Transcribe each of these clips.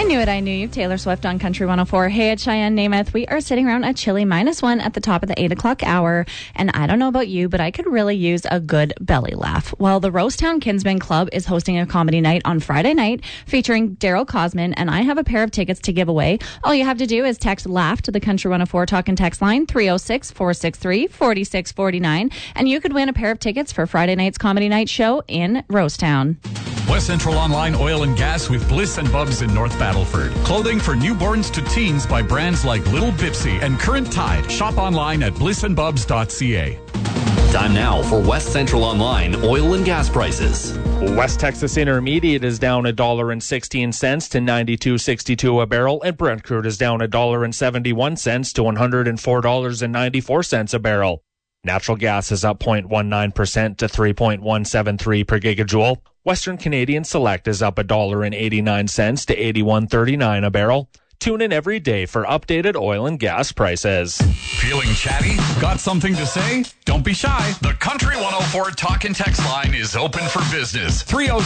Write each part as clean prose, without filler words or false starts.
knew it, I knew you. Taylor Swift on Country 104. Hey, it's Cheyenne Namath. We are sitting around a chilly -1 at the top of the 8 o'clock hour. And I don't know about you, but I could really use a good belly laugh. Well, the Rosetown Kinsman Club is hosting a comedy night on Friday night featuring Daryl Cosman, and I have a pair of tickets to give away. All you have to do is text LAUGH to the Country 104 talk and text line 306-463-4649, and you could win a pair of tickets for Friday night's comedy night show in Rosetown. West Central Online Oil and Gas with Bliss and Bubs in North Battleford. Clothing for newborns to teens by brands like Little Bipsy and Current Tide. Shop online at blissandbubs.ca. Time now for West Central Online Oil and Gas prices. West Texas Intermediate is down $1.16 to $92.62 a barrel, and Brent crude is down $1.71 to $104.94 a barrel. Natural gas is up 0.19% to 3.173 per gigajoule. Western Canadian Select is up $1.89 to $81.39 a barrel. Tune in every day for updated oil and gas prices. Feeling chatty? Got something to say? Don't be shy. The Country 104 talk and text line is open for business.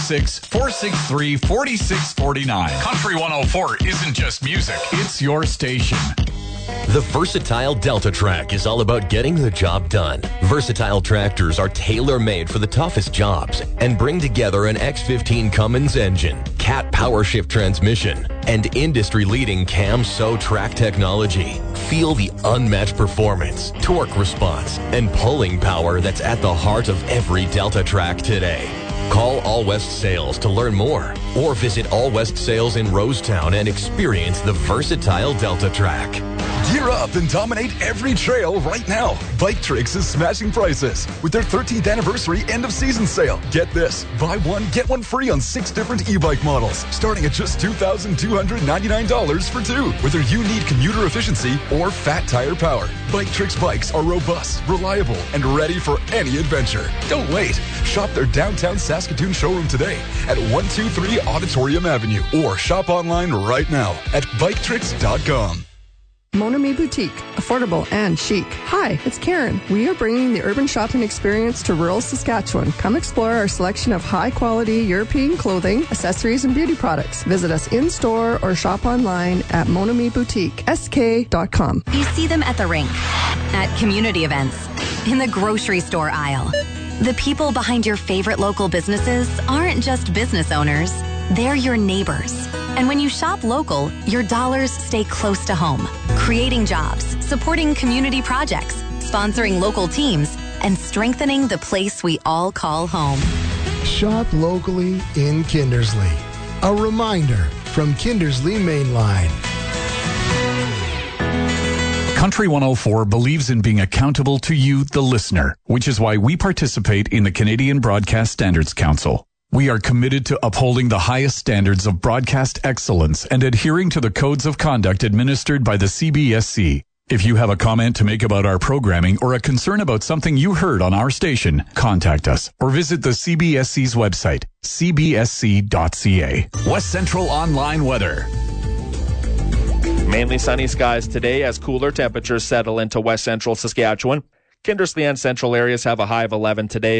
306-463-4649. Country 104 isn't just music. It's your station. The Versatile Delta Track is all about getting the job done. Versatile tractors are tailor-made for the toughest jobs and bring together an X15 Cummins engine, Cat PowerShift transmission, and industry-leading Cam-So track technology. Feel the unmatched performance, torque response, and pulling power that's at the heart of every Delta Track today. Call All West Sales to learn more, or visit All West Sales in Rosetown and experience the Versatile Delta Track. Gear up and dominate every trail right now. Bike Tricks is smashing prices with their 13th anniversary end-of-season sale. Get this, buy one, get one free on 6 different e-bike models, starting at just $2,299 for 2. Whether you need commuter efficiency or fat tire power, Bike Tricks bikes are robust, reliable, and ready for any adventure. Don't wait. Shop their downtown Saskatoon showroom today at 123 Auditorium Avenue, or shop online right now at biketricks.com. Mon Ami Boutique, affordable and chic. Hi, it's Karen. We are bringing the urban shopping experience to rural Saskatchewan. Come explore our selection of high-quality European clothing, accessories, and beauty products. Visit us in-store or shop online at monamiboutique.sk.com. You see them at the rink, at community events, in the grocery store aisle. The people behind your favorite local businesses aren't just business owners. They're your neighbors. And when you shop local, your dollars stay close to home, creating jobs, supporting community projects, sponsoring local teams, and strengthening the place we all call home. Shop locally in Kindersley. A reminder from Kindersley Mainline. Country 104 believes in being accountable to you, the listener, which is why we participate in the Canadian Broadcast Standards Council. We are committed to upholding the highest standards of broadcast excellence and adhering to the codes of conduct administered by the CBSC. If you have a comment to make about our programming or a concern about something you heard on our station, contact us or visit the CBSC's website, cbsc.ca. West Central Online Weather. Mainly sunny skies today as cooler temperatures settle into west central Saskatchewan. Kindersley and central areas have a high of 11 today.